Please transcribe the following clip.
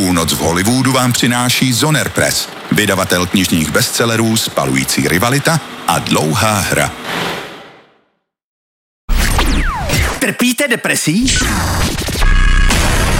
Půlnoc v Hollywoodu vám přináší Zoner Press, vydavatel knižních bestsellerů Spalující rivalita a Dlouhá hra. Trpíte depresí?